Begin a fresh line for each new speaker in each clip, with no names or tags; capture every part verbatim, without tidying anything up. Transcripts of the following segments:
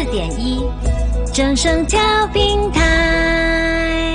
点一，正声调频台。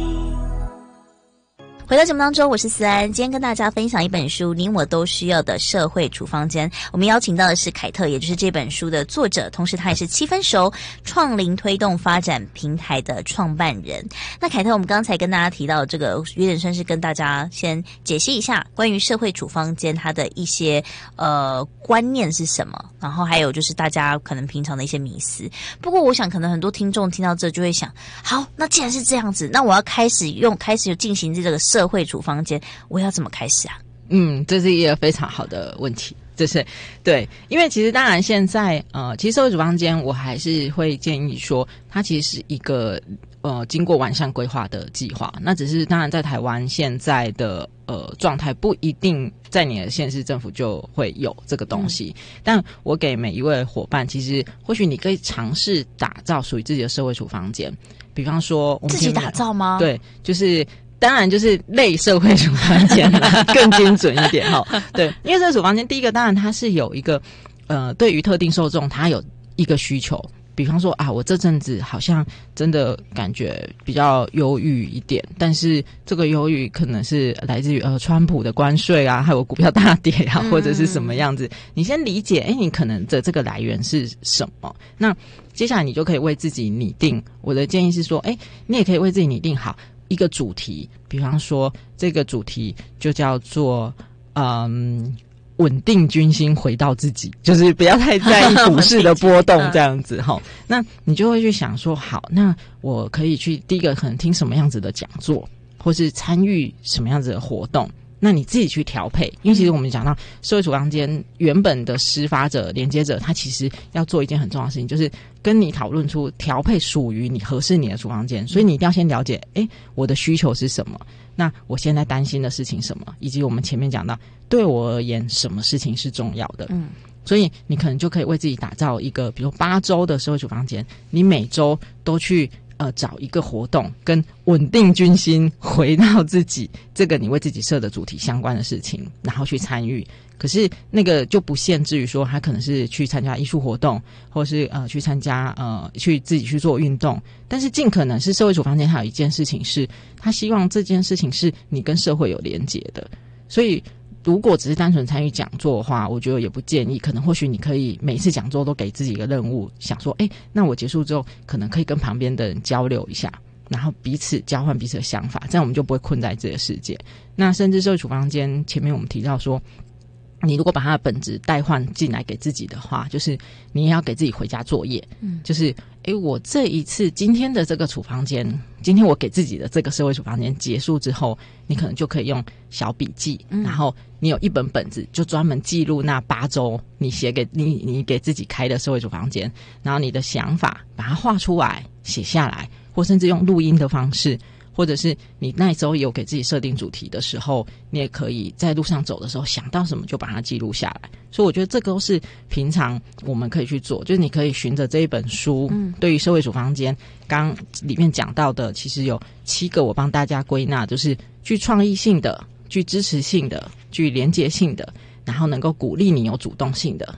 回到节目当中，我是思安，今天跟大家分享一本书《你我都需要的社会处方间》。我们邀请到的是凯特，也就是这本书的作者，同时他也是七分熟创龄推动发展平台的创办人。那凯特，我们刚才跟大家提到这个，有点算是跟大家先解析一下关于社会处方间它的一些呃观念是什么，然后还有就是大家可能平常的一些迷思。不过我想可能很多听众听到这就会想，好，那既然是这样子，那我要开始用开始进行这个社会处方间，我要怎么开始啊？
嗯，这是一个非常好的问题，就是对，因为其实当然现在呃，其实社会处方间我还是会建议说，它其实是一个呃经过完善规划的计划。那只是当然在台湾现在的呃状态不一定在你的县市政府就会有这个东西，嗯、但我给每一位伙伴，其实或许你可以尝试打造属于自己的社会处方间，比方说我们
自己打造吗？
对，就是。当然就是类社会处方间啦，更精准一点哈。对，因为这个处方间，第一个当然它是有一个呃，对于特定受众，它有一个需求。比方说啊，我这阵子好像真的感觉比较忧郁一点，但是这个忧郁可能是来自于呃川普的关税啊，还有股票大跌啊，或者是什么样子。你先理解，哎，你可能的这个来源是什么？那接下来你就可以为自己拟定。我的建议是说，哎，你也可以为自己拟定好一个主题，比方说这个主题就叫做嗯稳定军心回到自己，就是不要太在意股市的波动这样子齁。那你就会去想说，好，那我可以去第一个可能听什么样子的讲座，或是参与什么样子的活动。那你自己去调配，因为其实我们讲到社会处方间原本的施发者、连接者，他其实要做一件很重要的事情，就是跟你讨论出调配属于你合适你的处方间。所以你一定要先了解，诶，我的需求是什么？那我现在担心的事情什么？以及我们前面讲到，对我而言，什么事情是重要的？嗯，所以你可能就可以为自己打造一个，比如八周的社会处方间，你每周都去。呃，找一个活动跟稳定军心回到自己这个你为自己设的主题相关的事情，然后去参与。可是那个就不限制于说他可能是去参加艺术活动，或是呃去参加呃去自己去做运动，但是尽可能是社会处方间还有一件事情是他希望这件事情是你跟社会有连结的，所以如果只是单纯参与讲座的话，我觉得也不建议。可能或许你可以每一次讲座都给自己一个任务，想说，哎，那我结束之后，可能可以跟旁边的人交流一下，然后彼此交换彼此的想法，这样我们就不会困在这个世界。那甚至社会处方间前面我们提到说，你如果把它的本质代换进来给自己的话，就是你也要给自己回家作业，嗯，就是诶我这一次今天的这个处方间，今天我给自己的这个社会处方间结束之后，你可能就可以用小笔记，嗯，然后你有一本本子就专门记录那八周你写给你你给自己开的社会处方间，然后你的想法把它画出来写下来，或甚至用录音的方式，或者是你那周有给自己设定主题的时候，你也可以在路上走的时候想到什么就把它记录下来。所以我觉得这个都是平常我们可以去做，就是你可以循着这一本书，嗯，对于社会处方间刚里面讲到的，其实有七个我帮大家归纳，就是具创意性的、具支持性的、具连结性的，然后能够鼓励你有主动性的，